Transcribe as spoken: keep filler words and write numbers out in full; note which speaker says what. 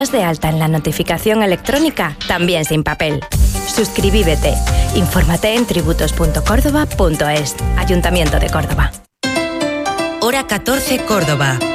Speaker 1: de alta en la notificación electrónica, también sin papel. Suscribíbete. Infórmate en tributos punto córdoba punto es. Ayuntamiento de Córdoba.
Speaker 2: Hora catorce, Córdoba.